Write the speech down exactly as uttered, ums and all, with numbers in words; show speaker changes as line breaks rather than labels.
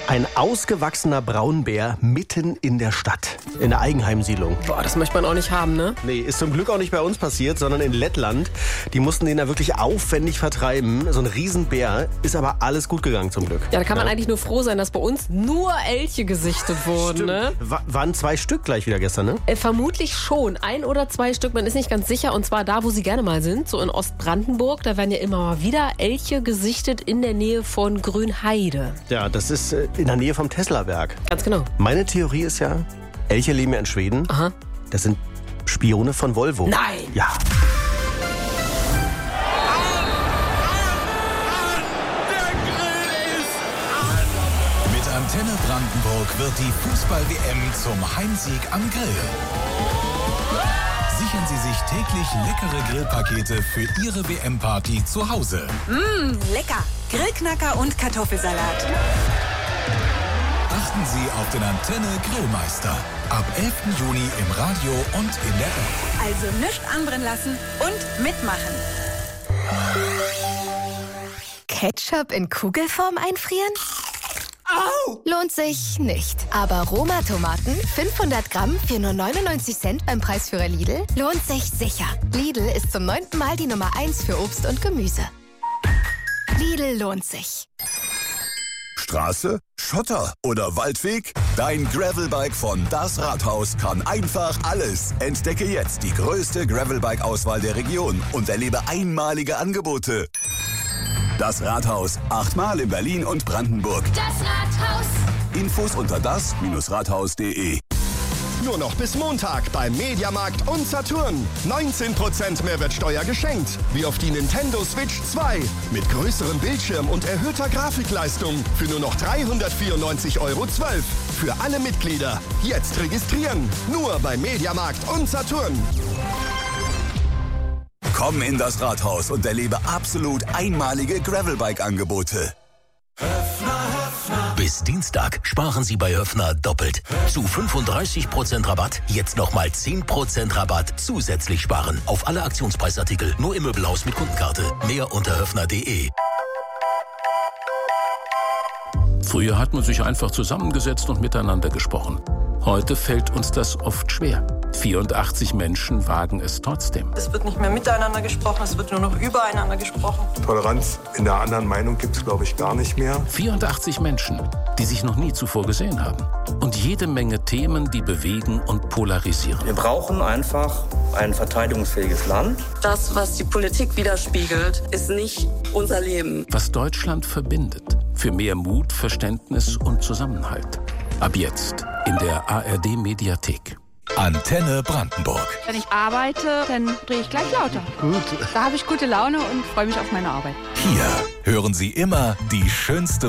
Ein ausgewachsener Braunbär mitten in der Stadt, in der Eigenheimsiedlung.
Boah, das möchte man auch nicht haben, ne?
Nee, ist zum Glück auch nicht bei uns passiert, sondern in Lettland. Die mussten den da wirklich aufwendig vertreiben. So ein Riesenbär, ist aber alles gut gegangen zum Glück.
Ja, da kann man
ja.
eigentlich nur froh sein, dass bei uns nur Elche gesichtet wurden,
Stimmt.
ne?
Wa- waren zwei Stück gleich wieder gestern, ne?
Äh, vermutlich schon. Ein oder zwei Stück, man ist nicht ganz sicher. Und zwar da, wo sie gerne mal sind, so in Ostbrandenburg. Da werden ja immer mal wieder Elche gesichtet in der Nähe von Grünheide.
Ja, das ist äh, in der Nähe vom Teslaberg.
Ganz genau.
Meine Theorie ist ja, Elche leben ja in Schweden.
Aha.
Das sind Spione von Volvo.
Nein!
Ja.
Mit Antenne Brandenburg wird die Fußball-W M zum Heimsieg am Grill. Sichern Sie sich täglich leckere Grillpakete für Ihre W M-Party zu Hause.
Mmh, lecker. Grillknacker und Kartoffelsalat.
Achten Sie auf den Antenne Grillmeister. Ab elften Juni im Radio und in der App.
Also nichts anbrennen lassen und mitmachen.
Ketchup in Kugelform einfrieren?
Au!
Lohnt sich nicht. Aber Roma-Tomaten, fünfhundert Gramm für nur neunundneunzig Cent beim Preisführer Lidl, lohnt sich sicher. Lidl ist zum neunten Mal die Nummer eins für Obst und Gemüse. Lidl lohnt sich.
Straße, Schotter oder Waldweg? Dein Gravelbike von Das Rathaus kann einfach alles. Entdecke jetzt die größte Gravelbike-Auswahl der Region und erlebe einmalige Angebote. Das Rathaus, achtmal in Berlin und Brandenburg.
Das Rathaus.
Infos unter das Rathaus punkt de.
Nur noch bis Montag beim Mediamarkt und Saturn. neunzehn Prozent Mehrwertsteuer geschenkt. Wie auf die Nintendo Switch zwei. Mit größerem Bildschirm und erhöhter Grafikleistung. Für nur noch dreihundertvierundneunzig Euro zwölf. Für alle Mitglieder. Jetzt registrieren. Nur beim Mediamarkt und Saturn.
Komm in das Rathaus und erlebe absolut einmalige Gravelbike-Angebote.
Bis Dienstag sparen Sie bei Höffner doppelt. Zu fünfunddreißig Prozent Rabatt, jetzt nochmal zehn Prozent Rabatt zusätzlich sparen. Auf alle Aktionspreisartikel, nur im Möbelhaus mit Kundenkarte. Mehr unter höffner punkt de.
Früher hat man sich einfach zusammengesetzt und miteinander gesprochen. Heute fällt uns das oft schwer. vierundachtzig Menschen wagen es trotzdem.
Es wird nicht mehr miteinander gesprochen, es wird nur noch übereinander gesprochen.
Toleranz in der anderen Meinung gibt es, glaube ich, gar nicht mehr.
vierundachtzig Menschen, die sich noch nie zuvor gesehen haben. Und jede Menge Themen, die bewegen und polarisieren.
Wir brauchen einfach ein verteidigungsfähiges Land.
Das, was die Politik widerspiegelt, ist nicht unser Leben.
Was Deutschland verbindet. Für mehr Mut, Verständnis und Zusammenhalt. Ab jetzt in der A R D-Mediathek.
Antenne Brandenburg.
Wenn ich arbeite, dann drehe ich gleich lauter.
Gut.
Da habe ich gute Laune und freue mich auf meine Arbeit.
Hier hören Sie immer die schönste